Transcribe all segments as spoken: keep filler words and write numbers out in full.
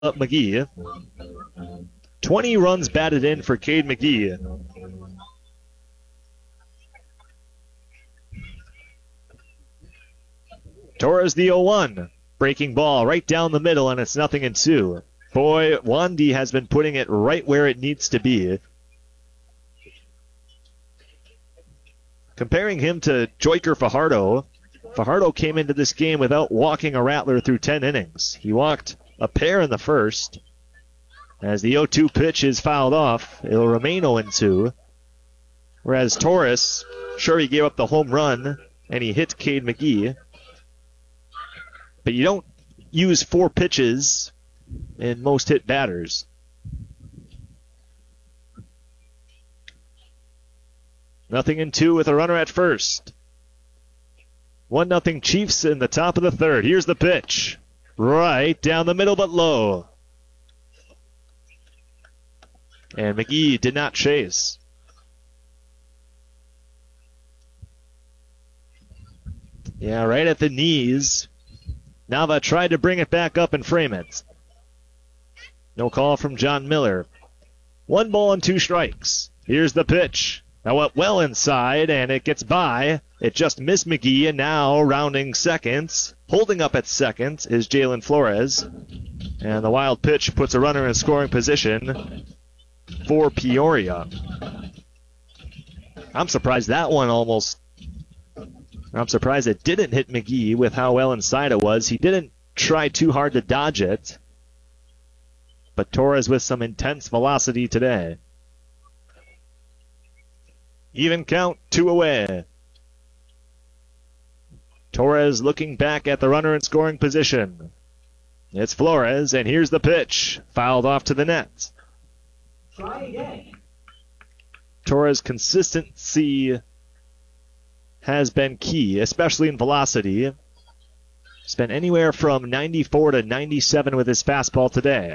McGee. twenty runs batted in for Cade McGee. Torres the oh one. Breaking ball right down the middle, and it's nothing in two. Boy, Wandy has been putting it right where it needs to be. Comparing him to Joyker Fajardo, Fajardo came into this game without walking a Rattler through ten innings. He walked a pair in the first. As the oh two pitch is fouled off, it'll remain oh two. Whereas Torres, sure, he gave up the home run, and he hit Cade McGee. But you don't use four pitches in most hit batters. Nothing in two with a runner at first. One nothing Chiefs in the top of the third. Here's the pitch. Right down the middle, but low. And McGee did not chase. Yeah, right at the knees. Nava tried to bring it back up and frame it. No call from John Miller. One ball and two strikes. Here's the pitch. Now up well inside, and it gets by. It just missed McGee, and now rounding seconds. Holding up at second is Jalen Flores. And the wild pitch puts a runner in scoring position for Peoria. I'm surprised that one almost... I'm surprised it didn't hit McGee with how well inside it was. He didn't try too hard to dodge it. But Torres with some intense velocity today. Even count, two away. Torres looking back at the runner in scoring position. It's Flores, and here's the pitch. Fouled off to the net. Try again. Torres' consistency has been key, especially in velocity. He's been anywhere from ninety-four to ninety-seven with his fastball today.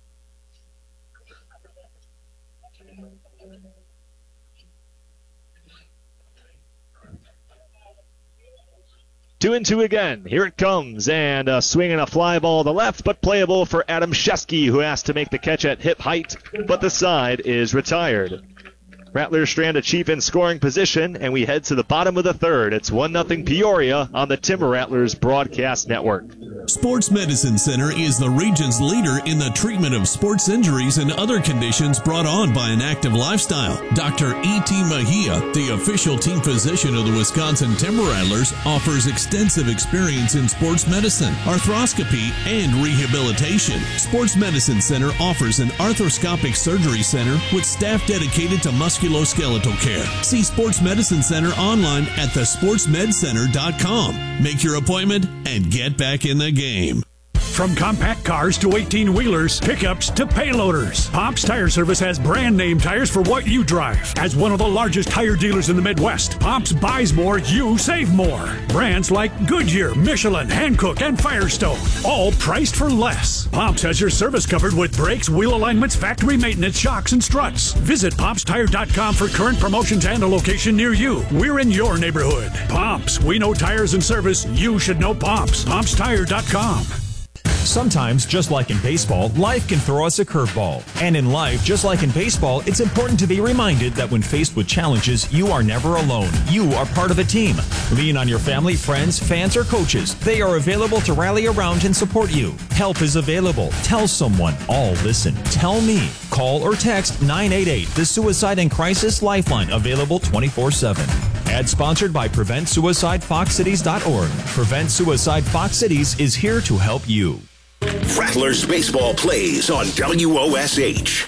Two and two again. Here it comes, and a swing and a fly ball to left, but playable for Adam Shesky, who has to make the catch at hip height, but the side is retired. Rattlers strand a Chief in scoring position, and we head to the bottom of the third. It's one nothing Peoria on the Timber Rattlers broadcast network. Sports Medicine Center is the region's leader in the treatment of sports injuries and other conditions brought on by an active lifestyle. Doctor E T. Mejia, the official team physician of the Wisconsin Timber Rattlers, offers extensive experience in sports medicine, arthroscopy, and rehabilitation. Sports Medicine Center offers an arthroscopic surgery center with staff dedicated to musculoskeletal care. See Sports Medicine Center online at the sports med center dot com. Make your appointment and get back in the game. From compact cars to eighteen-wheelers, pickups to payloaders, Pops Tire Service has brand name tires for what you drive. As one of the largest tire dealers in the Midwest, Pops buys more, you save more. Brands like Goodyear, Michelin, Hankook, and Firestone, all priced for less. Pops has your service covered with brakes, wheel alignments, factory maintenance, shocks, and struts. Visit pops tire dot com for current promotions and a location near you. We're in your neighborhood. Pops, we know tires and service. You should know Pops. pops tire dot com. Sometimes, just like in baseball, life can throw us a curveball. And in life, just like in baseball, it's important to be reminded that when faced with challenges, you are never alone. You are part of a team. Lean on your family, friends, fans, or coaches. They are available to rally around and support you. Help is available. Tell someone. All listen. Tell me. Call or text nine eight eight, the Suicide and Crisis Lifeline, available twenty-four seven. Ad sponsored by Prevent Suicide Fox Cities dot org. Prevent Suicide Fox Cities is here to help you. Rattlers baseball plays on W O S H.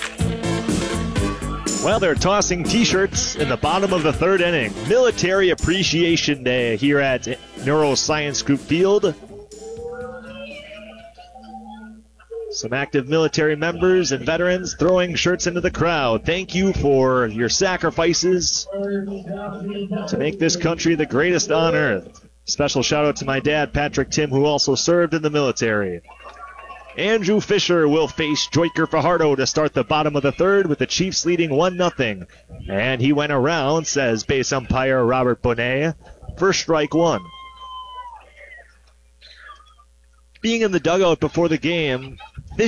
Well, they're tossing T-shirts in the bottom of the third inning. Military Appreciation Day here at Neuroscience Group Field. Some active military members and veterans throwing shirts into the crowd. Thank you for your sacrifices to make this country the greatest on earth. Special shout out to my dad, Patrick Tim, who also served in the military. Andrew Fisher will face Joyker Fajardo to start the bottom of the third with the Chiefs leading one nothing. And he went around, says base umpire Robert Bonet, for strike one. Being in the dugout before the game,